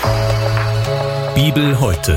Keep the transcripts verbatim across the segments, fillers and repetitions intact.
Bibel heute.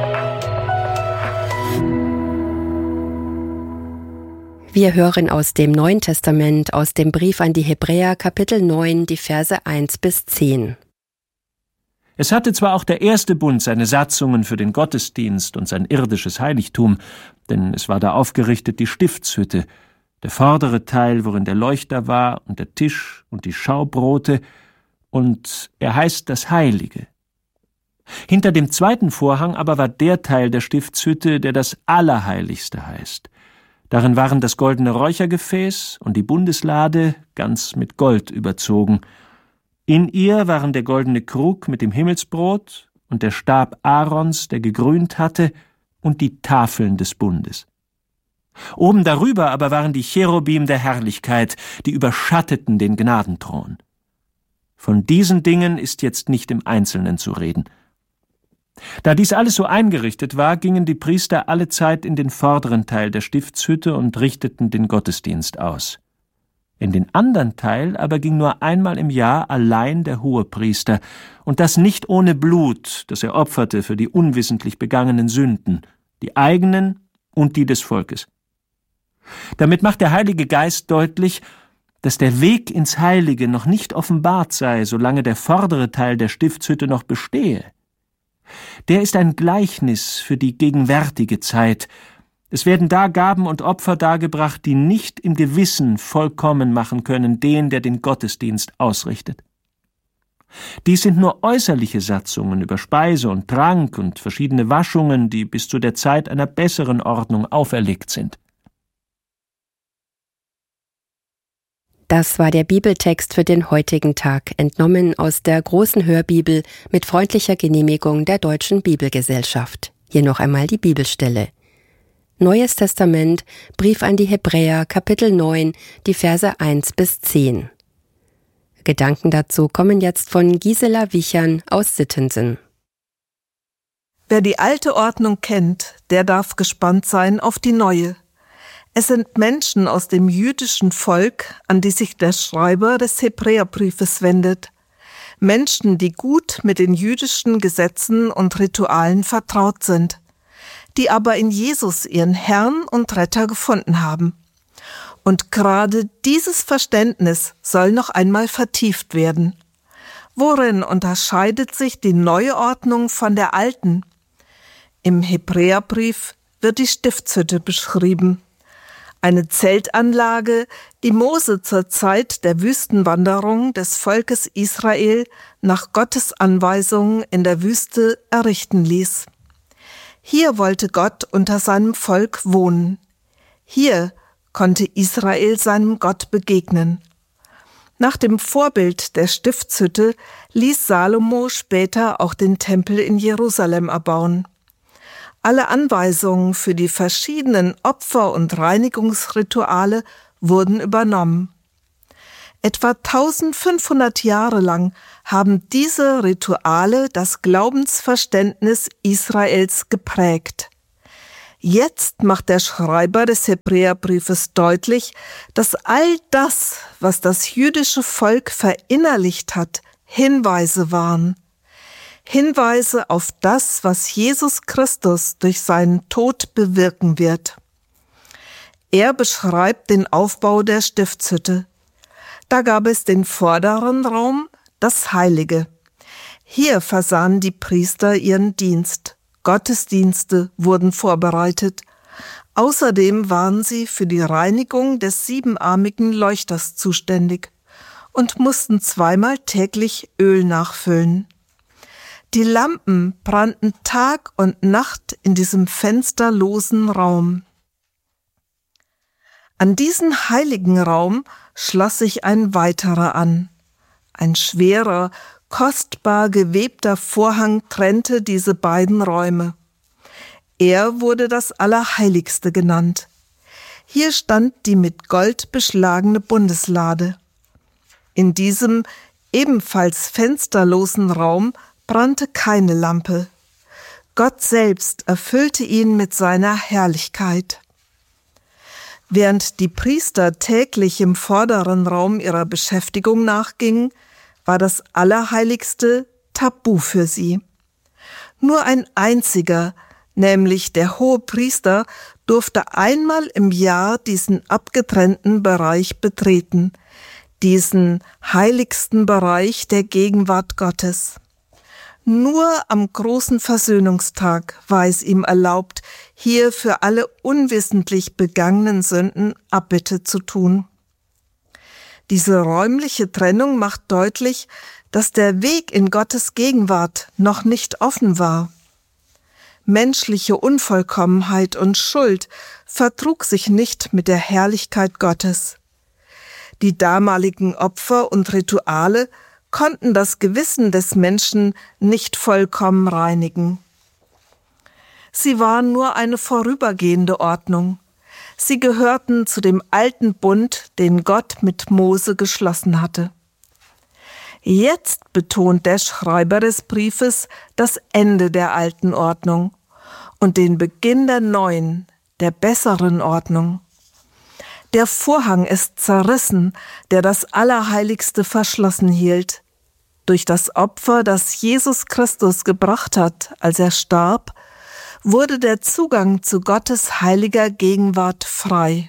Wir hören aus dem Neuen Testament, aus dem Brief an die Hebräer, Kapitel neun, die Verse eins bis zehn. Es hatte zwar auch der erste Bund seine Satzungen für den Gottesdienst und sein irdisches Heiligtum, denn es war da aufgerichtet die Stiftshütte, der vordere Teil, worin der Leuchter war, und der Tisch und die Schaubrote, und er heißt das Heilige. Hinter dem zweiten Vorhang aber war der Teil der Stiftshütte, der das Allerheiligste heißt. Darin waren das goldene Räuchergefäß und die Bundeslade ganz mit Gold überzogen. In ihr waren der goldene Krug mit dem Himmelsbrot und der Stab Aarons, der gegrünt hatte, und die Tafeln des Bundes. Oben darüber aber waren die Cherubim der Herrlichkeit, die überschatteten den Gnadenthron. Von diesen Dingen ist jetzt nicht im Einzelnen zu reden. Da dies alles so eingerichtet war, gingen die Priester allezeit in den vorderen Teil der Stiftshütte und richteten den Gottesdienst aus. In den anderen Teil aber ging nur einmal im Jahr allein der Hohepriester, und das nicht ohne Blut, das er opferte für die unwissentlich begangenen Sünden, die eigenen und die des Volkes. Damit macht der Heilige Geist deutlich, dass der Weg ins Heilige noch nicht offenbart sei, solange der vordere Teil der Stiftshütte noch bestehe. Der ist ein Gleichnis für die gegenwärtige Zeit. Es werden da Gaben und Opfer dargebracht, die nicht im Gewissen vollkommen machen können den, der den Gottesdienst ausrichtet. Dies sind nur äußerliche Satzungen über Speise und Trank und verschiedene Waschungen, die bis zu der Zeit einer besseren Ordnung auferlegt sind. Das war der Bibeltext für den heutigen Tag, entnommen aus der großen Hörbibel mit freundlicher Genehmigung der Deutschen Bibelgesellschaft. Hier noch einmal die Bibelstelle. Neues Testament, Brief an die Hebräer, Kapitel neun, die Verse eins bis zehn. Gedanken dazu kommen jetzt von Gisela Wichern aus Sittensen. Wer die alte Ordnung kennt, der darf gespannt sein auf die neue. Es sind Menschen aus dem jüdischen Volk, an die sich der Schreiber des Hebräerbriefes wendet. Menschen, die gut mit den jüdischen Gesetzen und Ritualen vertraut sind, die aber in Jesus ihren Herrn und Retter gefunden haben. Und gerade dieses Verständnis soll noch einmal vertieft werden. Worin unterscheidet sich die neue Ordnung von der alten? Im Hebräerbrief wird die Stiftshütte beschrieben. Eine Zeltanlage, die Mose zur Zeit der Wüstenwanderung des Volkes Israel nach Gottes Anweisung in der Wüste errichten ließ. Hier wollte Gott unter seinem Volk wohnen. Hier konnte Israel seinem Gott begegnen. Nach dem Vorbild der Stiftshütte ließ Salomo später auch den Tempel in Jerusalem erbauen. Alle Anweisungen für die verschiedenen Opfer- und Reinigungsrituale wurden übernommen. Etwa eintausendfünfhundert Jahre lang haben diese Rituale das Glaubensverständnis Israels geprägt. Jetzt macht der Schreiber des Hebräerbriefes deutlich, dass all das, was das jüdische Volk verinnerlicht hat, Hinweise waren. Hinweise auf das, was Jesus Christus durch seinen Tod bewirken wird. Er beschreibt den Aufbau der Stiftshütte. Da gab es den vorderen Raum, das Heilige. Hier versahen die Priester ihren Dienst. Gottesdienste wurden vorbereitet. Außerdem waren sie für die Reinigung des siebenarmigen Leuchters zuständig und mussten zweimal täglich Öl nachfüllen. Die Lampen brannten Tag und Nacht in diesem fensterlosen Raum. An diesen heiligen Raum schloss sich ein weiterer an. Ein schwerer, kostbar gewebter Vorhang trennte diese beiden Räume. Er wurde das Allerheiligste genannt. Hier stand die mit Gold beschlagene Bundeslade. In diesem ebenfalls fensterlosen Raum brannte keine Lampe. Gott selbst erfüllte ihn mit seiner Herrlichkeit. Während die Priester täglich im vorderen Raum ihrer Beschäftigung nachgingen, war das Allerheiligste tabu für sie. Nur ein einziger, nämlich der Hohepriester, durfte einmal im Jahr diesen abgetrennten Bereich betreten, diesen heiligsten Bereich der Gegenwart Gottes. Nur am großen Versöhnungstag war es ihm erlaubt, hier für alle unwissentlich begangenen Sünden Abbitte zu tun. Diese räumliche Trennung macht deutlich, dass der Weg in Gottes Gegenwart noch nicht offen war. Menschliche Unvollkommenheit und Schuld vertrug sich nicht mit der Herrlichkeit Gottes. Die damaligen Opfer und Rituale konnten das Gewissen des Menschen nicht vollkommen reinigen. Sie waren nur eine vorübergehende Ordnung. Sie gehörten zu dem alten Bund, den Gott mit Mose geschlossen hatte. Jetzt betont der Schreiber des Briefes das Ende der alten Ordnung und den Beginn der neuen, der besseren Ordnung. Der Vorhang ist zerrissen, der das Allerheiligste verschlossen hielt. Durch das Opfer, das Jesus Christus gebracht hat, als er starb, wurde der Zugang zu Gottes heiliger Gegenwart frei.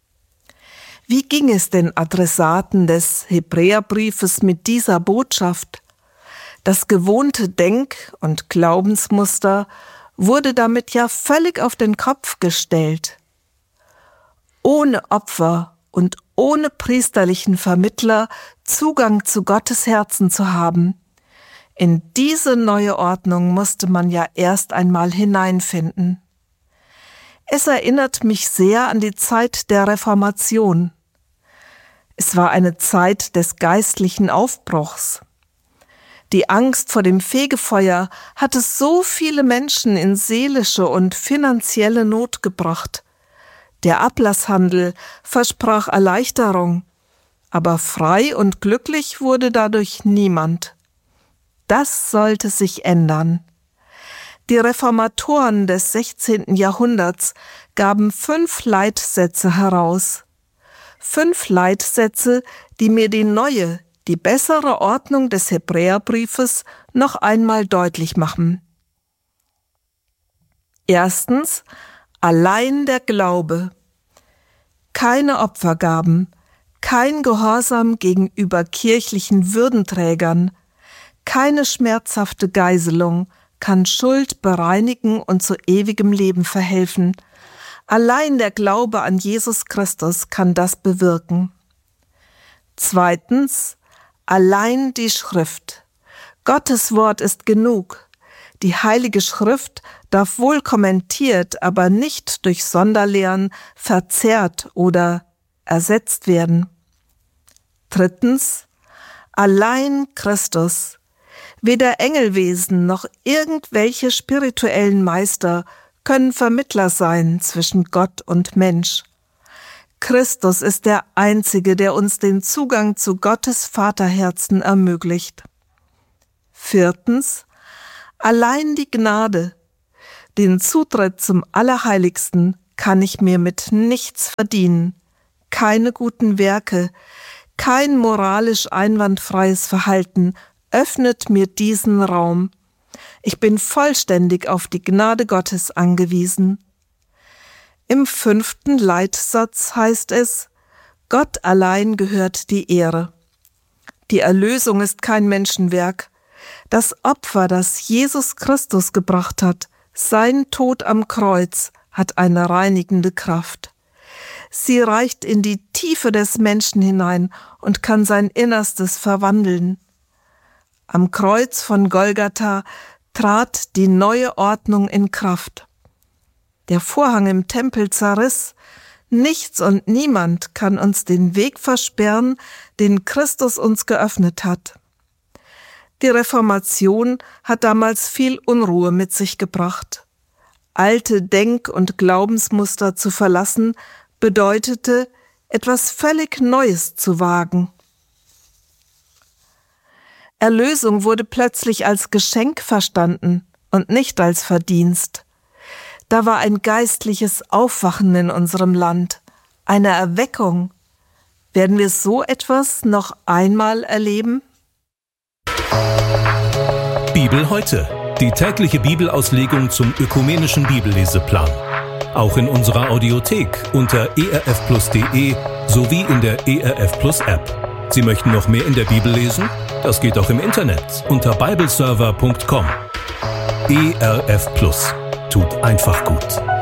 Wie ging es den Adressaten des Hebräerbriefes mit dieser Botschaft? Das gewohnte Denk- und Glaubensmuster wurde damit ja völlig auf den Kopf gestellt. Ohne Opfer und ohne priesterlichen Vermittler Zugang zu Gottes Herzen zu haben, in diese neue Ordnung musste man ja erst einmal hineinfinden. Es erinnert mich sehr an die Zeit der Reformation. Es war eine Zeit des geistlichen Aufbruchs. Die Angst vor dem Fegefeuer hatte so viele Menschen in seelische und finanzielle Not gebracht. Der Ablasshandel versprach Erleichterung, aber frei und glücklich wurde dadurch niemand. Das sollte sich ändern. Die Reformatoren des sechzehnten Jahrhunderts gaben fünf Leitsätze heraus. Fünf Leitsätze, die mir die neue, die bessere Ordnung des Hebräerbriefes noch einmal deutlich machen. Erstens, allein der Glaube. Keine Opfergaben, kein Gehorsam gegenüber kirchlichen Würdenträgern, keine schmerzhafte Geiselung kann Schuld bereinigen und zu ewigem Leben verhelfen. Allein der Glaube an Jesus Christus kann das bewirken. Zweitens, allein die Schrift. Gottes Wort ist genug. Die Heilige Schrift darf wohl kommentiert, aber nicht durch Sonderlehren verzerrt oder ersetzt werden. Drittens, allein Christus. Weder Engelwesen noch irgendwelche spirituellen Meister können Vermittler sein zwischen Gott und Mensch. Christus ist der Einzige, der uns den Zugang zu Gottes Vaterherzen ermöglicht. Viertens, allein die Gnade. Den Zutritt zum Allerheiligsten kann ich mir mit nichts verdienen. Keine guten Werke, kein moralisch einwandfreies Verhalten öffnet mir diesen Raum. Ich bin vollständig auf die Gnade Gottes angewiesen. Im fünften Leitsatz heißt es, Gott allein gehört die Ehre. Die Erlösung ist kein Menschenwerk. Das Opfer, das Jesus Christus gebracht hat, sein Tod am Kreuz, hat eine reinigende Kraft. Sie reicht in die Tiefe des Menschen hinein und kann sein Innerstes verwandeln. Am Kreuz von Golgatha trat die neue Ordnung in Kraft. Der Vorhang im Tempel zerriss. Nichts und niemand kann uns den Weg versperren, den Christus uns geöffnet hat. Die Reformation hat damals viel Unruhe mit sich gebracht. Alte Denk- und Glaubensmuster zu verlassen, bedeutete, etwas völlig Neues zu wagen. Erlösung wurde plötzlich als Geschenk verstanden und nicht als Verdienst. Da war ein geistliches Aufwachen in unserem Land, eine Erweckung. Werden wir so etwas noch einmal erleben? Bibel heute, die tägliche Bibelauslegung zum ökumenischen Bibelleseplan. Auch in unserer Audiothek unter e r f plus punkt d e sowie in der E R F Plus App. Sie möchten noch mehr in der Bibel lesen? Das geht auch im Internet unter bibleserver punkt com. E R F Plus tut einfach gut.